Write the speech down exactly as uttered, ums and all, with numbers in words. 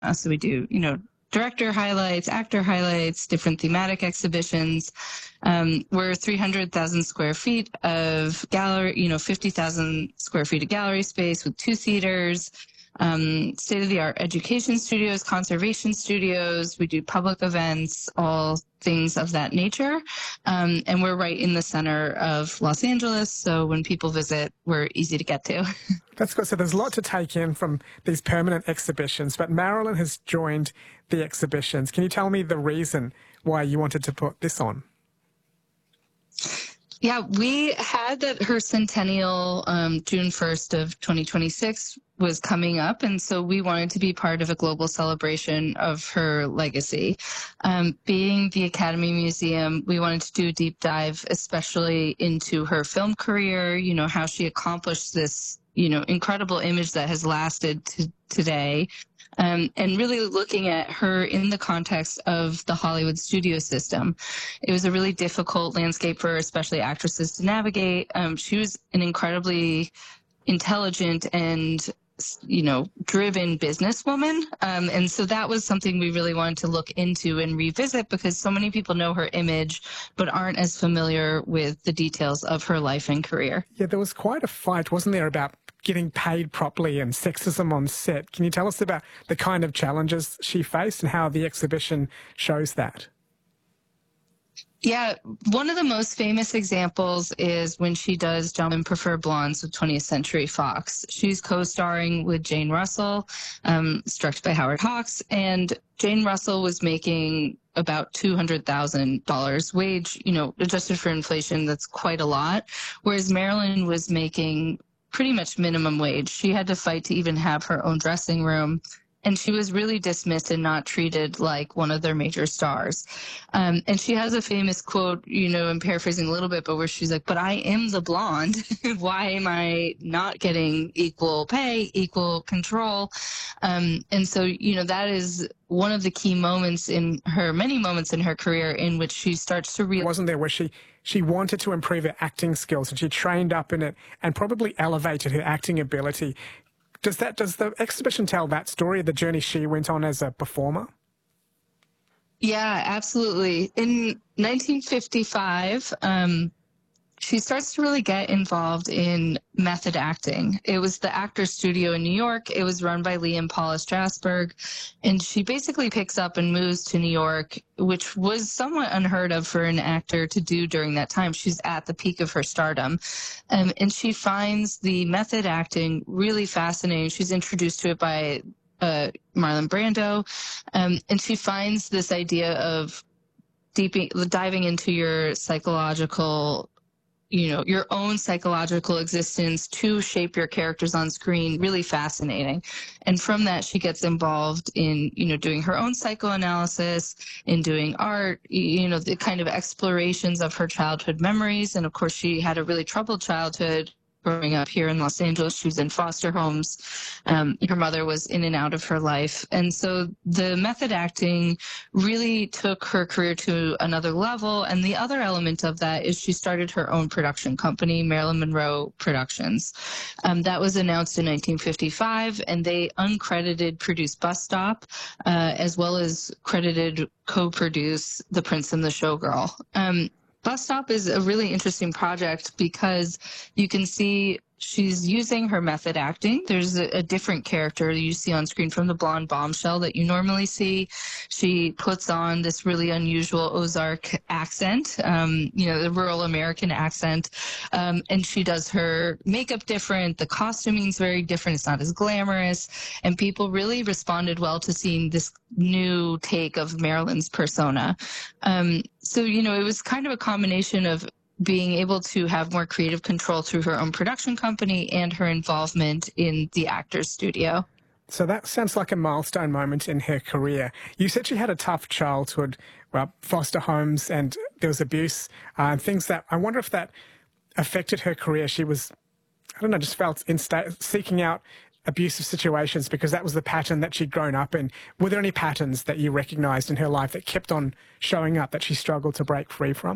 cinema. So we do, you know, director highlights, actor highlights, different thematic exhibitions. Um, we're three hundred thousand square feet of gallery, you know, fifty thousand square feet of gallery space with two theaters, um, state-of-the-art education studios, conservation studios. We do public events, all things of that nature. Um, and we're right in the center of Los Angeles. So when people visit, we're easy to get to. That's good. So there's a lot to take in from these permanent exhibitions, but Marilyn has joined the exhibitions. Can you tell me the reason why you wanted to put this on? Yeah, we had that her centennial, um, June first of twenty twenty-six was coming up. And so we wanted to be part of a global celebration of her legacy. Um, being the Academy Museum, we wanted to do a deep dive, especially into her film career, you know, how she accomplished this, you know, incredible image that has lasted to today. Um, and really looking at her in the context of the Hollywood studio system. It was a really difficult landscape for especially actresses to navigate. Um, she was an incredibly intelligent and, you know, driven businesswoman. Um, and so that was something we really wanted to look into and revisit, because so many people know her image, but aren't as familiar with the details of her life and career. Yeah, there was quite a fight, wasn't there, about getting paid properly and sexism on set. Can you tell us about the kind of challenges she faced and how the exhibition shows that? Yeah, one of the most famous examples is when she does Gentlemen Prefer Blondes with twentieth Century Fox. She's co-starring with Jane Russell, um, directed by Howard Hawks, and Jane Russell was making about two hundred thousand dollars wage, you know, adjusted for inflation, that's quite a lot, whereas Marilyn was making pretty much minimum wage. She had to fight to even have her own dressing room. And she was really dismissed and not treated like one of their major stars. Um, and she has a famous quote, you know, I'm paraphrasing a little bit, but where she's like, but I am the blonde. Why am I not getting equal pay, equal control? Um, and so, you know, that is one of the key moments in her, many moments in her career in which she starts to realize. Wasn't there where she, she wanted to improve her acting skills and she trained up in it and probably elevated her acting ability. Does that does the exhibition tell that story, the journey she went on as a performer? Yeah, absolutely. In nineteen fifty-five, um, she starts to really get involved in method acting. It was the Actors Studio in New York. It was run by Lee and Paula Strasberg. And she basically picks up and moves to New York, which was somewhat unheard of for an actor to do during that time. She's at the peak of her stardom. Um, and she finds the method acting really fascinating. She's introduced to it by uh, Marlon Brando. Um, and she finds this idea of deeping, diving into your psychological you know, your own psychological existence to shape your characters on screen, really fascinating. And from that, she gets involved in, you know, doing her own psychoanalysis, in doing art, you know, the kind of explorations of her childhood memories. And of course, she had a really troubled childhood. Growing up here in Los Angeles, she was in foster homes. Um, her mother was in and out of her life. And so the method acting really took her career to another level. And the other element of that is she started her own production company, Marilyn Monroe Productions. Um, that was announced in nineteen fifty-five, and they uncredited produced Bus Stop, uh, as well as credited co-produce The Prince and the Showgirl. Um, Bus Stop is a really interesting project because you can see she's using her method acting. There's a, a different character you see on screen from the blonde bombshell that you normally see. She puts on this really unusual Ozark accent, um, you know, the rural American accent, um, and she does her makeup different. The costuming's very different. It's not as glamorous, and people really responded well to seeing this new take of Marilyn's persona. Um, so, you know, it was kind of a combination of being able to have more creative control through her own production company and her involvement in the Actors Studio. So that sounds like a milestone moment in her career. You said she had a tough childhood, well, foster homes, and there was abuse uh, and things that, I wonder if that affected her career. She was, I don't know, just felt in sta- seeking out abusive situations because that was the pattern that she'd grown up in. Were there any patterns that you recognised in her life that kept on showing up that she struggled to break free from?